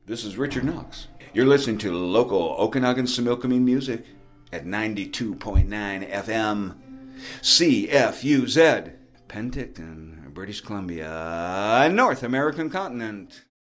This is Richard Knox. You're listening to local Okanagan Similkameen music at 92.9 FM CFUZ, Penticton, British Columbia, North American continent.